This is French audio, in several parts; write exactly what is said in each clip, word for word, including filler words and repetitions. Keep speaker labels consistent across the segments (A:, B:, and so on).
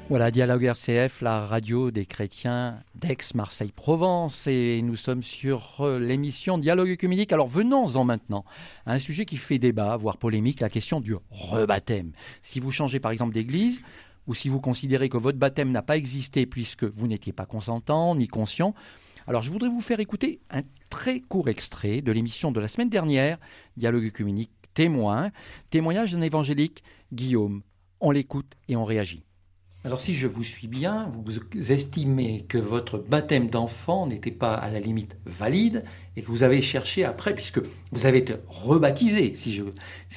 A: Voilà, Dialogue R C F, la radio des chrétiens d'Aix-Marseille-Provence. Et nous sommes sur l'émission Dialogue œcuménique. Alors venons-en maintenant à un sujet qui fait débat, voire polémique, la question du rebaptême. Si vous changez par exemple d'église, ou si vous considérez que votre baptême n'a pas existé puisque vous n'étiez pas consentant ni conscient, alors je voudrais vous faire écouter un très court extrait de l'émission de la semaine dernière, Dialogue œcuménique témoin, témoignage d'un évangélique, Guillaume. On l'écoute et on réagit. Alors si je vous suis bien, vous estimez que votre baptême d'enfant n'était pas à la limite valide et que vous avez cherché après, puisque vous avez été rebaptisé, si, je,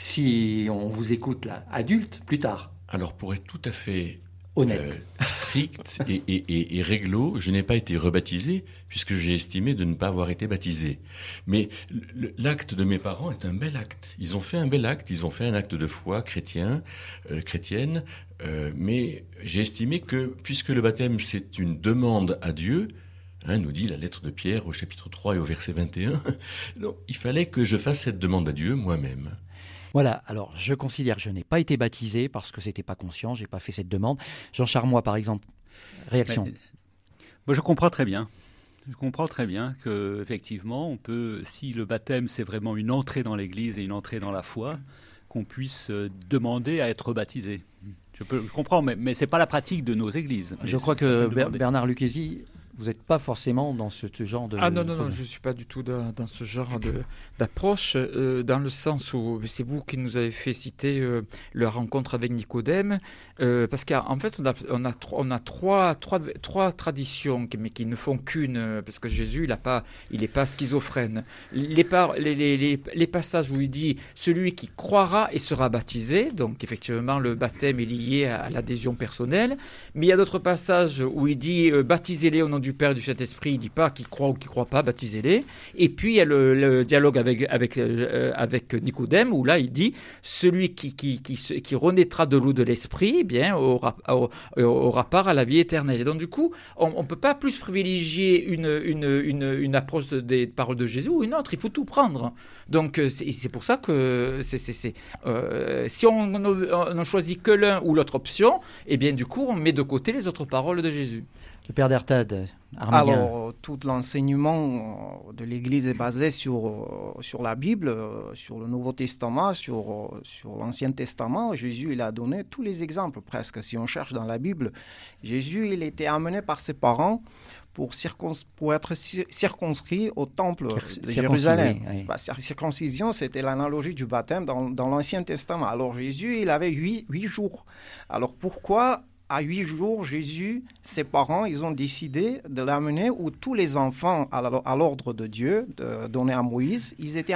A: si on vous écoute là, adulte, plus tard.
B: Alors pour être tout à fait
A: honnête,
B: euh, strict et, et, et, et réglo, je n'ai pas été rebaptisé puisque j'ai estimé de ne pas avoir été baptisé. Mais l'acte de mes parents est un bel acte. Ils ont fait un bel acte, ils ont fait un acte de foi chrétien, euh, chrétienne, euh, mais j'ai estimé que puisque le baptême c'est une demande à Dieu, hein, nous dit la lettre de Pierre au chapitre trois et au verset vingt et un, donc, il fallait que je fasse cette demande à Dieu moi-même.
A: Voilà, alors je considère que je n'ai pas été baptisé parce que c'était pas conscient, j'ai pas fait cette demande. Jean Charmois, par exemple, réaction.
C: Mais, moi, je comprends très bien. Je comprends très bien que effectivement, on peut, si le baptême c'est vraiment une entrée dans l'Église et une entrée dans la foi, qu'on puisse demander à être baptisé. Je, peux, je comprends, mais, mais c'est pas la pratique de nos églises.
A: Je crois que Bernard Lucchesi, vous n'êtes pas forcément dans ce genre de...
D: Ah non, non, non, je ne suis pas du tout dans, dans ce genre de, d'approche, euh, dans le sens où c'est vous qui nous avez fait citer euh, la rencontre avec Nicodème, euh, parce qu'en fait, on a, on a, on a trois, trois, trois traditions, mais qui ne font qu'une, parce que Jésus, il n'est pas, il est pas schizophrène. Les, par, les, les, les, les passages où il dit « celui qui croira et sera baptisé », donc effectivement, le baptême est lié à, à l'adhésion personnelle, mais il y a d'autres passages où il dit euh, « baptisez-les au nom du Père et du Saint-Esprit », il ne dit pas qui croit ou qui ne croit pas, baptisez-les. Et puis il y a le, le dialogue avec, avec, euh, avec Nicodème, où là il dit celui qui, qui, qui, qui renaîtra de l'eau de l'Esprit, eh bien, aura, aura part à la vie éternelle. Et donc du coup, on ne peut pas plus privilégier une, une, une, une approche de, des paroles de Jésus ou une autre, il faut tout prendre. Donc c'est, c'est pour ça que c'est, c'est, c'est, euh, si on ne choisit que l'un ou l'autre option, eh bien du coup on met de côté les autres paroles de Jésus.
A: Le père d'Ertad, Arménien.
E: Alors, tout l'enseignement de l'Église est basé sur, sur la Bible, sur le Nouveau Testament, sur, sur l'Ancien Testament. Jésus, il a donné tous les exemples presque. Si on cherche dans la Bible, Jésus, il était amené par ses parents pour, circons, pour être circonscrit au temple de Jérusalem. Oui, oui. La circoncision, c'était l'analogie du baptême dans, dans l'Ancien Testament. Alors, Jésus, il avait huit, huit jours. Alors, pourquoi à huit jours, Jésus, ses parents, ils ont décidé de l'amener où tous les enfants à l'ordre de Dieu, de, donnés à Moïse, ils étaient